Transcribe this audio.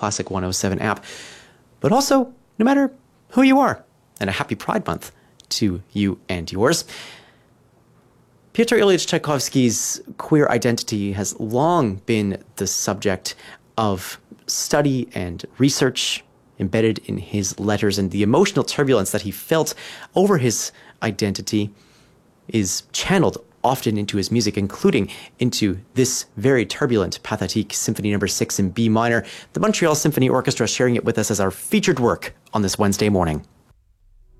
Classic 107 app, but also no matter who you are. And a happy Pride Month to you and yours. Pyotr Ilyich Tchaikovsky's queer identity has long been the subject of study and research embedded in his letters, and the emotional turbulence that he felt over his identity is channeled often into his music, including into this very turbulent Pathétique Symphony No. 6 in B minor, the Montreal Symphony Orchestra sharing it with us as our featured work on this Wednesday morning.